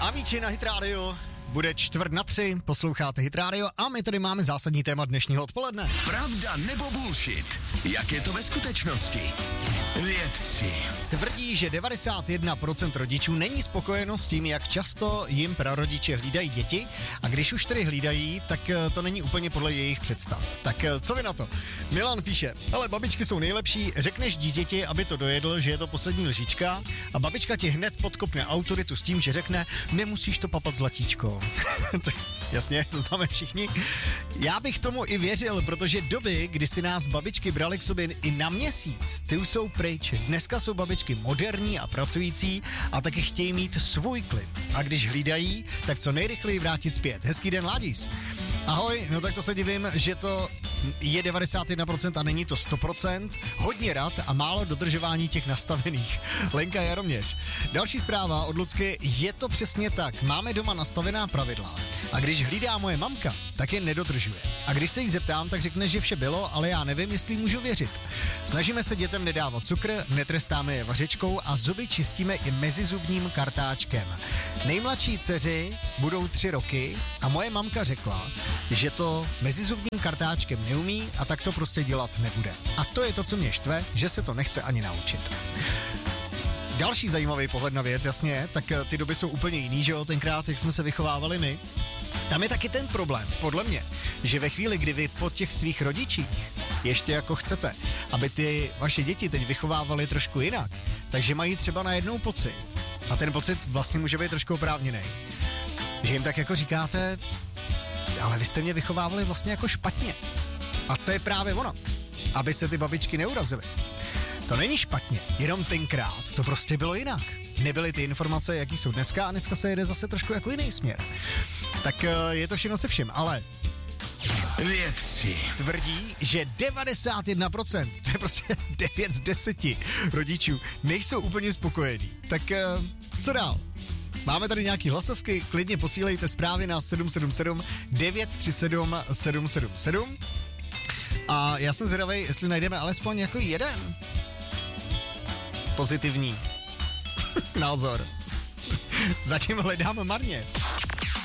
Avicii na Hit Radio. Bude 2:45, posloucháte Hit Radio a my tady máme zásadní téma dnešního odpoledne. Pravda nebo bullshit? Jak je to ve skutečnosti? Vědci tvrdí, že 91% rodičů není spokojeno s tím, jak často jim prarodiče hlídají děti, a když už tedy hlídají, tak to není úplně podle jejich představ. Tak co vy na to? Milan píše: ale babičky jsou nejlepší, řekneš dítěti, aby to dojedl, že je to poslední lžička, a babička ti hned podkopne autoritu s tím, že řekne: nemusíš to papat, zlatíčko. Jasně, to známe všichni. Já bych tomu i věřil, protože doby, kdy si nás babičky brali k sobě i na měsíc, ty už jsou pryč. Dneska jsou babičky moderní a pracující a taky chtějí mít svůj klid. A když hlídají, tak co nejrychleji vrátit zpět. Hezký den, Ládis. Ahoj, no tak to se divím, že to je 91% a není to 100%. Hodně rad a málo dodržování těch nastavených. Lenka Jaroměř. Další zpráva od Lucky: je to přesně tak. Máme doma nastavená pravidla. A když hlídá moje mamka, tak je nedodržuje. A když se jí zeptám, tak řekne, že vše bylo, ale já nevím, jestli můžu věřit. Snažíme se dětem nedávat cukr, netrestáme je vařečkou a zuby čistíme i mezizubním kartáčkem. Nejmladší dceři budou 3 roky a moje mamka řekla, že to mezizubním kartáčkem neumí a tak to prostě dělat nebude. A to je to, co mě štve, že se to nechce ani naučit. Další zajímavý pohled na věc, jasně, tak ty doby jsou úplně jiný, že jo, tenkrát, jak jsme se vychovávali my. Tam je taky ten problém, podle mě, že ve chvíli, kdy vy po těch svých rodičích ještě jako chcete, aby ty vaše děti teď vychovávali trošku jinak, takže mají třeba najednou pocit, a ten pocit vlastně může být trošku oprávněný, že jim tak jako říkáte: ale vy jste mě vychovávali vlastně jako špatně. A to je právě ono, aby se ty babičky neurazily. To není špatně, jenom tenkrát to prostě bylo jinak. Nebyly ty informace, jaký jsou dneska, a dneska se jede zase trošku jako jiný směr. Tak je to všechno se vším, ale vědci tvrdí, že 91%, to je prostě 9 z 10 rodičů, nejsou úplně spokojení. Tak co dál? Máme tady nějaký hlasovky, klidně posílejte zprávy na 777 937 777. A já jsem zvědavej, jestli najdeme alespoň jako jeden pozitivní názor. Zatím hledám marně.